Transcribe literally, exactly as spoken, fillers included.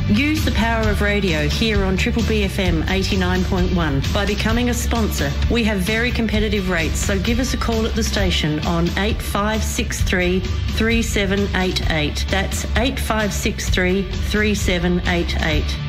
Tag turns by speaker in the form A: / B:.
A: Use the power of radio here on Triple B F M eighty-nine point one by becoming a sponsor. We have very competitive rates, so give us a call at the station on eight five six three, three seven eight eight. That's eight five six three, three seven eight eight.